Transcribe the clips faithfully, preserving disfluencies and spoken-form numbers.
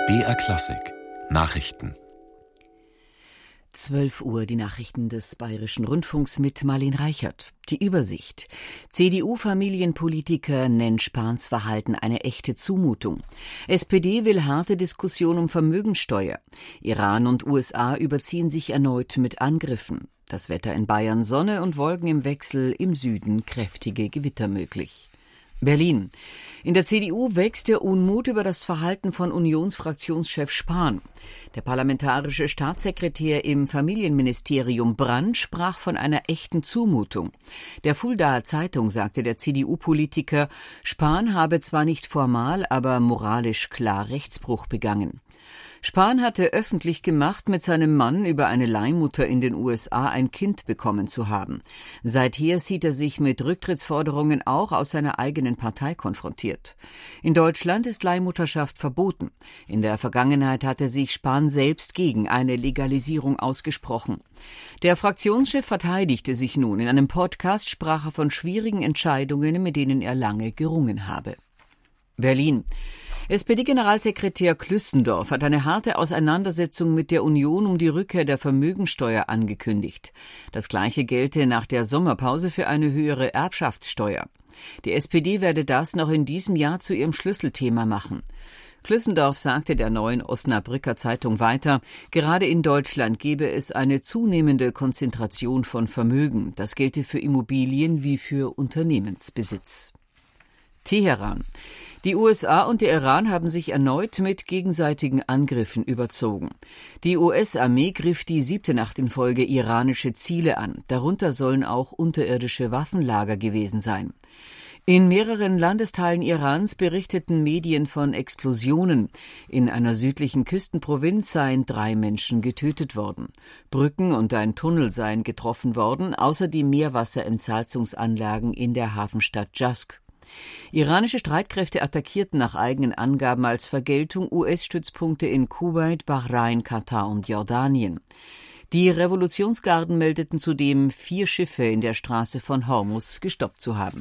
B R Klassik Nachrichten. zwölf Uhr die Nachrichten des Bayerischen Rundfunks mit Marlene Reichert. Die Übersicht. C D U-Familienpolitiker nennt Spahns Verhalten eine echte Zumutung. S P D will harte Diskussion um Vermögensteuer. Iran und U S A überziehen sich erneut mit Angriffen. Das Wetter in Bayern: Sonne und Wolken im Wechsel, im Süden kräftige Gewitter möglich. Berlin. In der C D U wächst der Unmut über das Verhalten von Unionsfraktionschef Spahn. Der parlamentarische Staatssekretär im Familienministerium Brandt sprach von einer echten Zumutung. Der Fuldaer Zeitung sagte der C D U-Politiker, Spahn habe zwar nicht formal, aber moralisch klar Rechtsbruch begangen. Spahn hatte öffentlich gemacht, mit seinem Mann über eine Leihmutter in den U S A ein Kind bekommen zu haben. Seither sieht er sich mit Rücktrittsforderungen auch aus seiner eigenen Partei konfrontiert. In Deutschland ist Leihmutterschaft verboten. In der Vergangenheit hatte sich Spahn selbst gegen eine Legalisierung ausgesprochen. Der Fraktionschef verteidigte sich nun. In einem Podcast sprach er von schwierigen Entscheidungen, mit denen er lange gerungen habe. Berlin. S P D-Generalsekretär Klüssendorf hat eine harte Auseinandersetzung mit der Union um die Rückkehr der Vermögensteuer angekündigt. Das Gleiche gelte nach der Sommerpause für eine höhere Erbschaftssteuer. Die S P D werde das noch in diesem Jahr zu ihrem Schlüsselthema machen. Klüssendorf sagte der Neuen Osnabrücker Zeitung weiter, gerade in Deutschland gebe es eine zunehmende Konzentration von Vermögen. Das gelte für Immobilien wie für Unternehmensbesitz. Teheran. Die U S A und der Iran haben sich erneut mit gegenseitigen Angriffen überzogen. Die U S-Armee griff die siebte Nacht in Folge iranische Ziele an. Darunter sollen auch unterirdische Waffenlager gewesen sein. In mehreren Landesteilen Irans berichteten Medien von Explosionen. In einer südlichen Küstenprovinz seien drei Menschen getötet worden. Brücken und ein Tunnel seien getroffen worden, außerdem Meerwasserentsalzungsanlagen in der Hafenstadt Jask. Iranische Streitkräfte attackierten nach eigenen Angaben als Vergeltung U S-Stützpunkte in Kuwait, Bahrain, Katar und Jordanien. Die Revolutionsgarden meldeten zudem, vier Schiffe in der Straße von Hormuz gestoppt zu haben.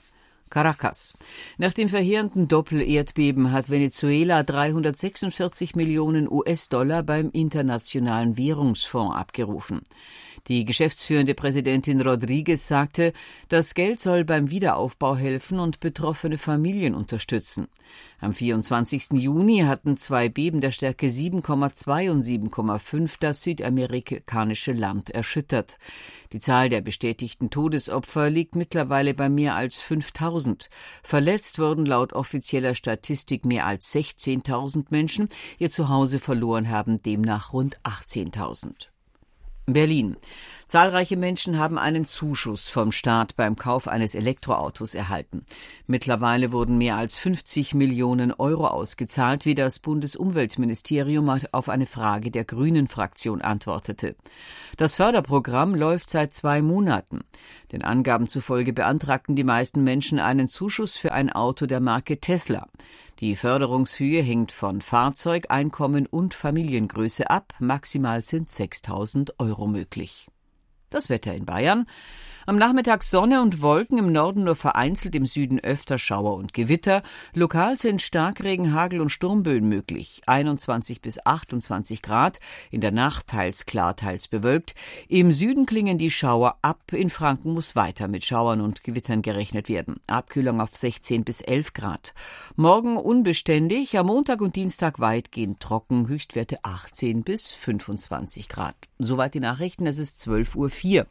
Caracas. Nach dem verheerenden Doppel-Erdbeben hat Venezuela dreihundertsechsundvierzig Millionen U S-Dollar beim Internationalen Währungsfonds abgerufen. Die geschäftsführende Präsidentin Rodriguez sagte, das Geld soll beim Wiederaufbau helfen und betroffene Familien unterstützen. Am vierundzwanzigsten Juni hatten zwei Beben der Stärke sieben Komma zwei und sieben Komma fünf das südamerikanische Land erschüttert. Die Zahl der bestätigten Todesopfer liegt mittlerweile bei mehr als fünftausend. Verletzt wurden laut offizieller Statistik mehr als sechzehntausend Menschen. Ihr Zuhause verloren haben demnach rund achtzehntausend. Berlin. Zahlreiche Menschen haben einen Zuschuss vom Staat beim Kauf eines Elektroautos erhalten. Mittlerweile wurden mehr als fünfzig Millionen Euro ausgezahlt, wie das Bundesumweltministerium auf eine Frage der Grünen-Fraktion antwortete. Das Förderprogramm läuft seit zwei Monaten. Den Angaben zufolge beantragten die meisten Menschen einen Zuschuss für ein Auto der Marke Tesla. Die Förderungshöhe hängt von Fahrzeug, Einkommen und Familiengröße ab. Maximal sind sechstausend Euro möglich. Das Wetter in Bayern. Am Nachmittag Sonne und Wolken, im Norden nur vereinzelt, im Süden öfter Schauer und Gewitter. Lokal sind Starkregen, Hagel und Sturmböen möglich. einundzwanzig bis achtundzwanzig Grad, in der Nacht teils klar, teils bewölkt. Im Süden klingen die Schauer ab, in Franken muss weiter mit Schauern und Gewittern gerechnet werden. Abkühlung auf sechzehn bis elf Grad. Morgen unbeständig, am Montag und Dienstag weitgehend trocken, Höchstwerte achtzehn bis fünfundzwanzig Grad. Soweit die Nachrichten, es ist zwölf Uhr vier.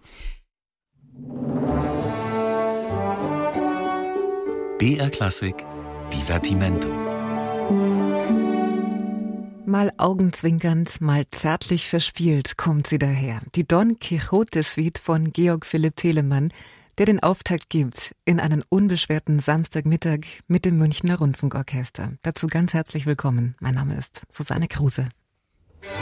B R Klassik Divertimento. Mal augenzwinkernd, mal zärtlich verspielt kommt sie daher. Die Don Quixote-Suite von Georg Philipp Telemann, der den Auftakt gibt in einen unbeschwerten Samstagmittag mit dem Münchner Rundfunkorchester. Dazu ganz herzlich willkommen. Mein Name ist Susanne Kruse.